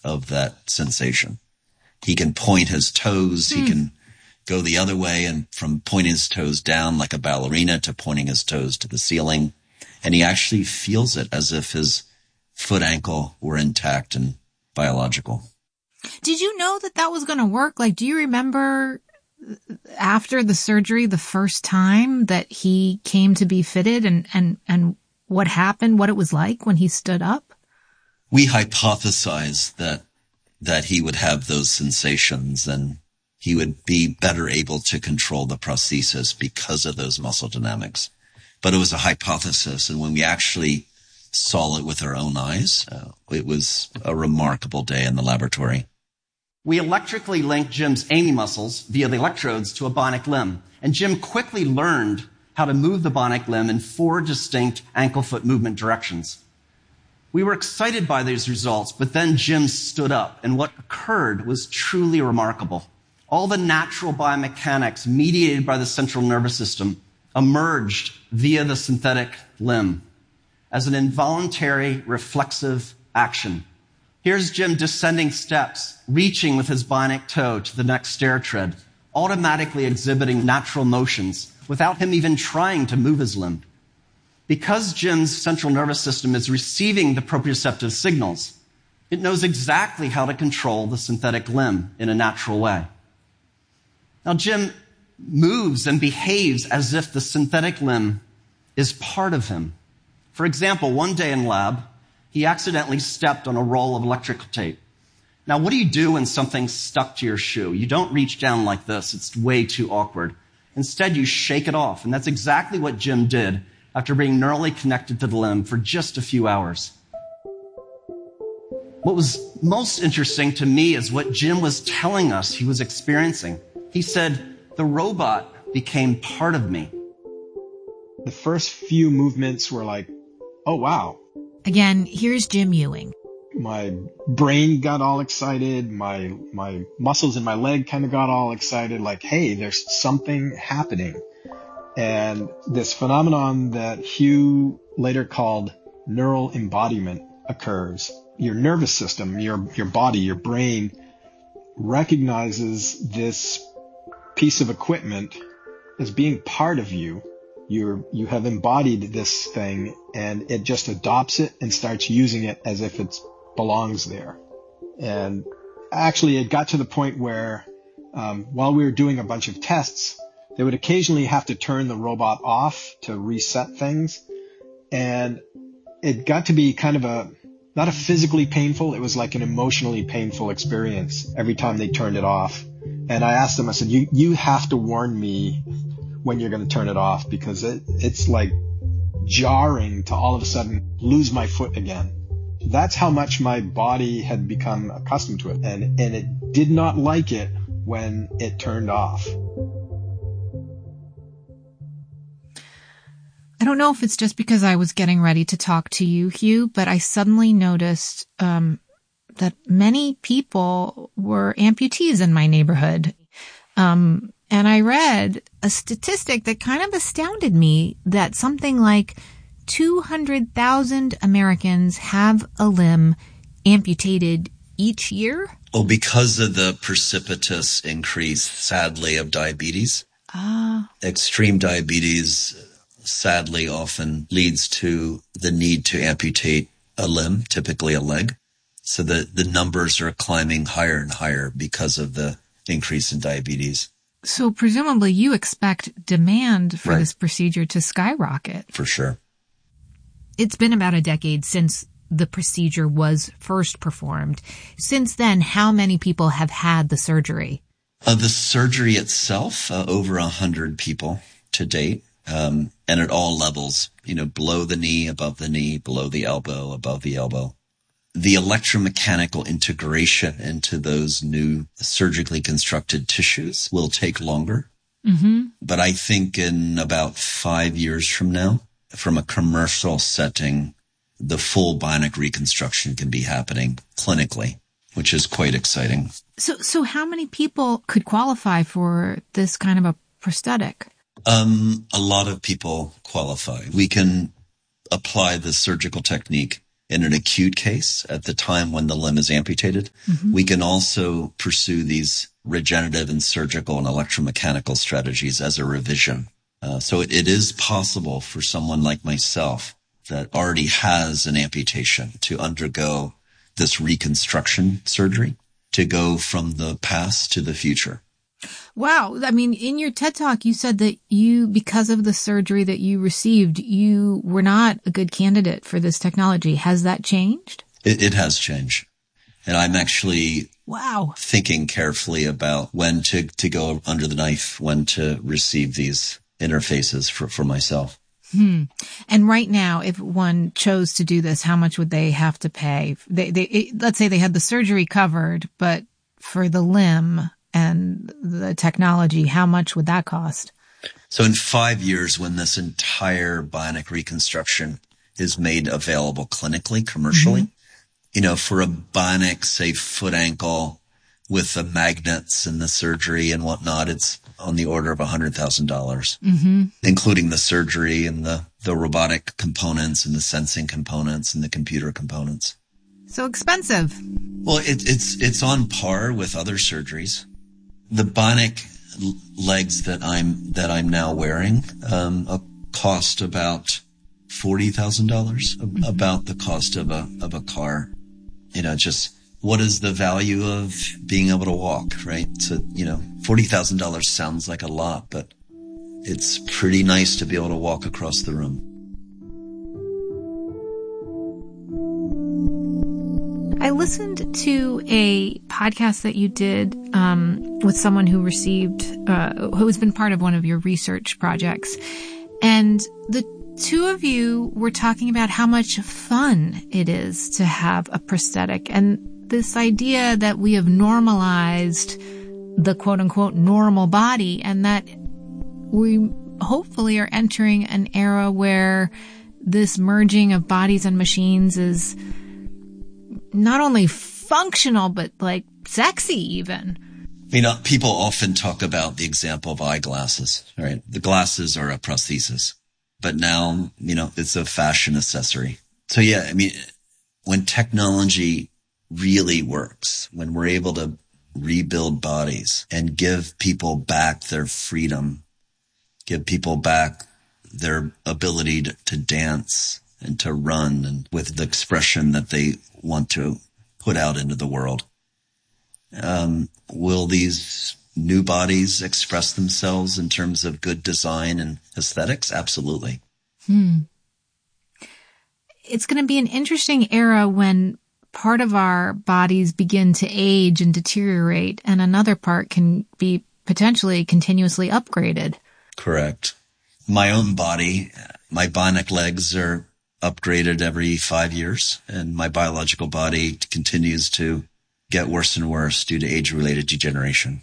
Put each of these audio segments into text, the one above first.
of that sensation. He can point his toes. He can go the other way, and from pointing his toes down like a ballerina to pointing his toes to the ceiling. And he actually feels it as if his foot ankle were intact and biological. Did you know that that was going to work? Like, do you remember after the surgery, the first time that he came to be fitted and what happened, what it was like when he stood up? We hypothesized that he would have those sensations and he would be better able to control the prosthesis because of those muscle dynamics. But it was a hypothesis, and when we actually saw it with our own eyes, it was a remarkable day in the laboratory. We electrically linked Jim's AMI muscles via the electrodes to a bionic limb, and Jim quickly learned how to move the bionic limb in 4 distinct ankle-foot movement directions. We were excited by these results, but then Jim stood up, and what occurred was truly remarkable. All the natural biomechanics mediated by the central nervous system emerged via the synthetic limb as an involuntary reflexive action. Here's Jim descending steps, reaching with his bionic toe to the next stair tread, automatically exhibiting natural motions without him even trying to move his limb. Because Jim's central nervous system is receiving the proprioceptive signals, it knows exactly how to control the synthetic limb in a natural way. Now, Jim moves and behaves as if the synthetic limb is part of him. For example, one day in lab, he accidentally stepped on a roll of electrical tape. Now, what do you do when something's stuck to your shoe? You don't reach down like this. It's way too awkward. Instead, you shake it off. And that's exactly what Jim did after being neurally connected to the limb for just a few hours. What was most interesting to me is what Jim was telling us he was experiencing. He said, the robot became part of me. The first few movements were like, oh, wow. Again, here's Jim Ewing. My brain got all excited. My muscles in my leg kind of got all excited. Like, hey, there's something happening. And this phenomenon that Hugh later called neural embodiment occurs. Your nervous system, your body, your brain recognizes this piece of equipment as being part of you. You have embodied this thing, and it just adopts it and starts using it as if it belongs there. And actually, it got to the point where while we were doing a bunch of tests, they would occasionally have to turn the robot off to reset things. And it got to be kind of not a physically painful, it was like an emotionally painful experience every time they turned it off. And I asked them, I said, you have to warn me when you're going to turn it off, because it's like jarring to all of a sudden lose my foot again. That's how much my body had become accustomed to it. And it did not like it when it turned off. I don't know if it's just because I was getting ready to talk to you, Hugh, but I suddenly noticed that many people were amputees in my neighborhood. And I read a statistic that kind of astounded me, that something like 200,000 Americans have a limb amputated each year. Oh, because of the precipitous increase, sadly, of diabetes. Extreme diabetes, sadly, often leads to the need to amputate a limb, typically a leg. So the numbers are climbing higher and higher because of the increase in diabetes. So presumably you expect demand for this procedure to skyrocket. For sure. It's been about a decade since the procedure was first performed. Since then, how many people have had the surgery? The surgery itself, over 100 people to date, and at all levels, below the knee, above the knee, below the elbow, above the elbow. The electromechanical integration into those new surgically constructed tissues will take longer. Mm-hmm. But I think in about 5 years from now, from a commercial setting, the full bionic reconstruction can be happening clinically, which is quite exciting. So how many people could qualify for this kind of a prosthetic? A lot of people qualify. We can apply the surgical technique in an acute case at the time when the limb is amputated. We can also pursue these regenerative and surgical and electromechanical strategies as a revision. So it is possible for someone like myself that already has an amputation to undergo this reconstruction surgery to go from the past to the future. Wow. I mean, in your TED Talk, you said that because of the surgery that you received, you were not a good candidate for this technology. Has that changed? It has changed. And I'm actually thinking carefully about when to go under the knife, when to receive these interfaces for myself. And right now, if one chose to do this, how much would they have to pay? Let's say they had the surgery covered, but for the limb and the technology, how much would that cost? So in 5 years, when this entire bionic reconstruction is made available clinically, commercially, for a bionic, say, foot ankle with the magnets and the surgery and whatnot, it's on the order of $100,000, including the surgery and the robotic components and the sensing components and the computer components. So expensive. Well, it's on par with other surgeries. The bionic legs that I'm now wearing cost about $40,000, about the cost of a car. Just what is the value of being able to walk, right? So, $40,000 sounds like a lot, but it's pretty nice to be able to walk across the room. I listened to a podcast that you did with someone who who has been part of one of your research projects. And the two of you were talking about how much fun it is to have a prosthetic, and this idea that we have normalized the quote unquote normal body, and that we hopefully are entering an era where this merging of bodies and machines is not only functional, but like sexy even. People often talk about the example of eyeglasses, right? The glasses are a prosthesis, but now, it's a fashion accessory. So yeah, when technology really works, when we're able to rebuild bodies and give people back their freedom, give people back their ability to dance and to run and with the expression that they want to put out into the world. Will these new bodies express themselves in terms of good design and aesthetics? Absolutely. It's going to be an interesting era when part of our bodies begin to age and deteriorate, and another part can be potentially continuously upgraded. Correct. My own body, my bionic legs are upgraded every 5 years, and my biological body continues to get worse and worse due to age-related degeneration.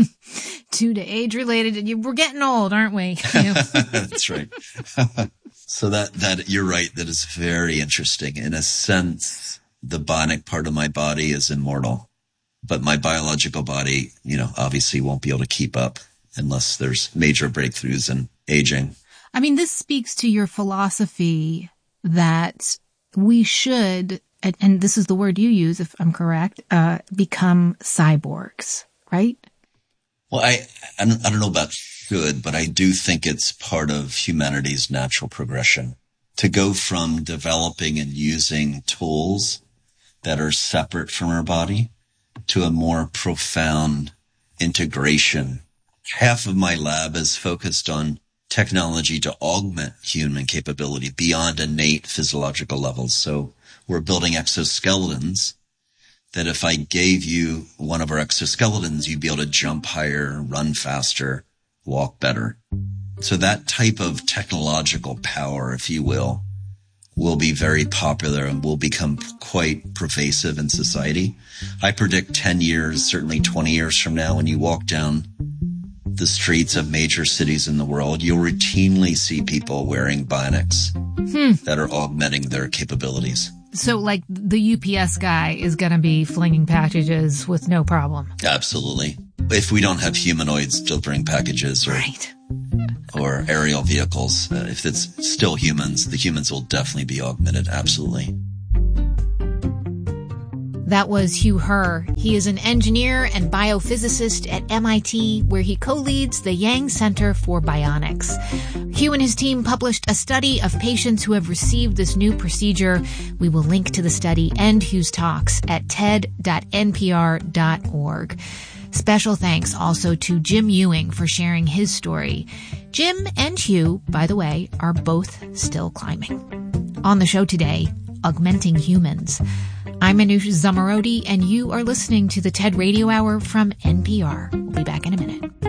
We're getting old, aren't we? That's right. So that you're right. That is very interesting. In a sense, the bionic part of my body is immortal, but my biological body, obviously won't be able to keep up unless there's major breakthroughs in aging. This speaks to your philosophy that we should, and this is the word you use, if I'm correct, become cyborgs, right? Well, I don't know about should, but I do think it's part of humanity's natural progression to go from developing and using tools that are separate from our body to a more profound integration. Half of my lab is focused on technology to augment human capability beyond innate physiological levels. So we're building exoskeletons that if I gave you one of our exoskeletons, you'd be able to jump higher, run faster, walk better. So that type of technological power, if you will be very popular and will become quite pervasive in society. I predict 10 years, certainly 20 years from now, when you walk down the streets of major cities in the world, you'll routinely see people wearing bionics that are augmenting their capabilities. So like the UPS guy is going to be flinging packages with no problem. Absolutely. If we don't have humanoids delivering packages or aerial vehicles, if it's still humans, the humans will definitely be augmented. Absolutely. That was Hugh Herr. He is an engineer and biophysicist at MIT, where he co-leads the Yang Center for Bionics. Hugh and his team published a study of patients who have received this new procedure. We will link to the study and Hugh's talks at ted.npr.org. Special thanks also to Jim Ewing for sharing his story. Jim and Hugh, by the way, are both still climbing. On the show today, Augmenting Humans. I'm Anoush Zomorodi, and you are listening to the TED Radio Hour from NPR. We'll be back in a minute.